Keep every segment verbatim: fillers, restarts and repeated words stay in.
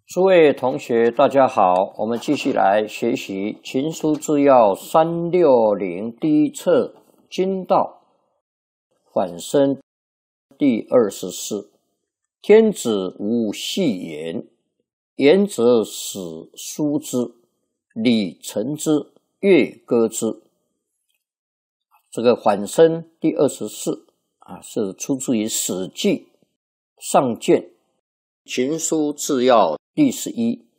诸位同学，大家好，我们继续来学习《秦书治要》三六零第一册经道反身第二十四。天子无戏言，言则使书之，礼成之，乐歌之。这个反身第二十四啊，是出自于《史记·上卷·秦书治要》第十一。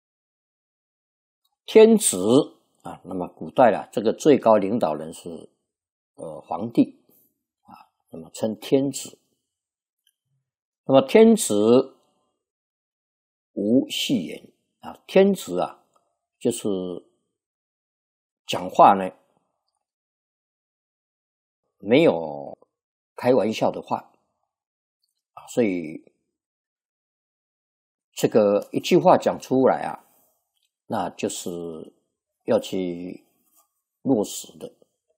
天子啊，那么古代啊，这个最高领导人是呃皇帝啊，那么称天子。那么天子无戏言啊，天子啊，就是讲话呢没有开玩笑的话啊，所以这个一句话讲出来啊，那就是要去落实的，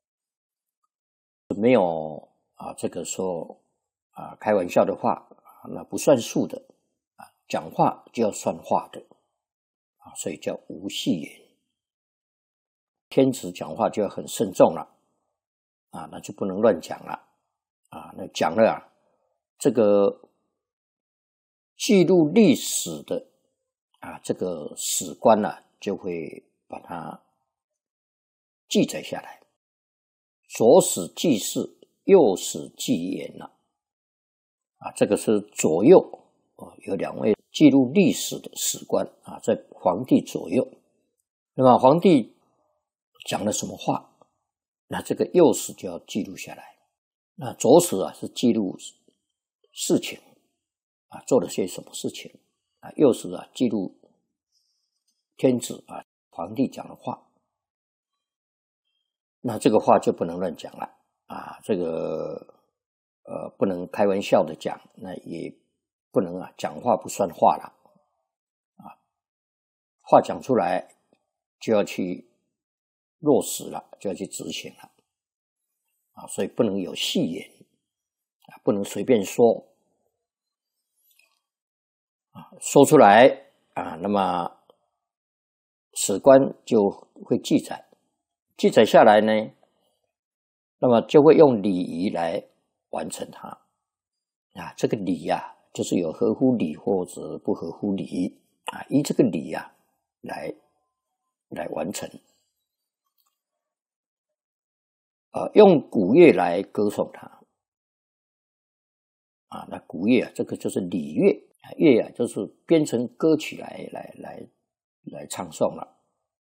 没有啊这个说啊开玩笑的话，那不算数的啊，讲话就要算话的啊，所以叫无戏言。天子讲话就要很慎重了啊，那就不能乱讲了啊，那讲了啊，这个记录历史的啊，这个史官呢、啊，就会把它记载下来。左史记事，右史记言呐、啊，啊，这个是左右啊，有两位记录历史的史官啊，在皇帝左右。那么皇帝讲了什么话，那这个右史就要记录下来。那左史啊是记录事情啊，做了些什么事情啊？右史啊记录天子啊，皇帝讲的话，那这个话就不能乱讲了啊，这个呃不能开玩笑的讲，那也不能啊讲话不算话了啊，话讲出来就要去落实了，就要去执行了啊，所以不能有戏言啊，不能随便说啊，说出来啊，那么史官就会记载，记载下来呢，那么就会用礼仪来完成它啊。这个礼啊，就是有合乎礼或者不合乎礼啊，依这个礼啊来来完成啊，用鼓乐来歌颂它啊。那鼓乐啊，这个就是礼乐啊，乐啊就是编成歌曲来来来来唱诵了。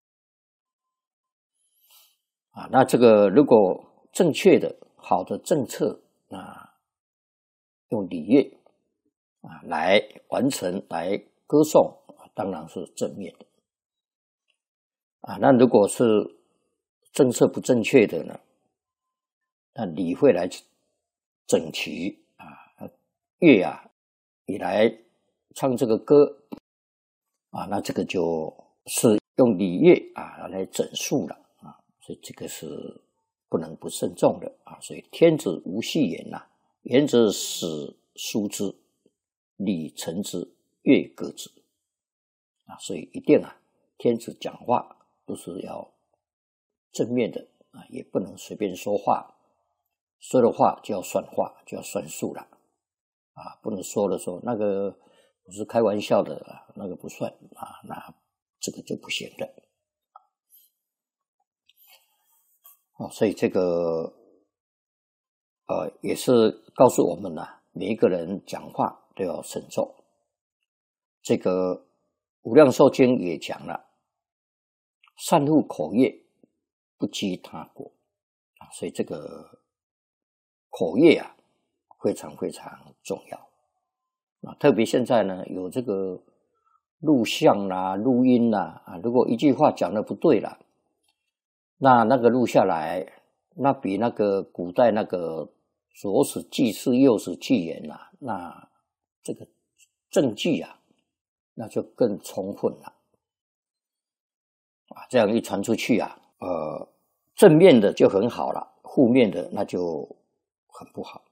啊，那这个如果正确的好的政策啊，用礼乐啊来完成来歌颂，当然是正面的啊。那如果是政策不正确的呢，那礼会来整齐啊，乐啊你来唱这个歌啊，那这个就是用礼乐啊来整肃了。所以这个是不能不慎重的啊！所以天子无戏言呐、啊，言则使书之，礼成之，乐歌之啊！所以一定啊，天子讲话都是要正面的啊，也不能随便说话，说的话就要算话，就要算数了啊！不能说了说那个我是开玩笑的啊，那个不算啊，那这个就不行的。哦，所以这个呃也是告诉我们啊，每一个人讲话都要慎重。这个《无量寿经》也讲了，善护口业，不讥他过啊，所以这个口业啊非常非常重要啊，特别现在呢有这个录像啦、录音啦啊，如果一句话讲得不对了，那那个录下来，那比那个古代那个左史记事右史记言啊，那这个证据啊，那就更充分了啊！这样一传出去啊，呃，正面的就很好了，负面的那就很不好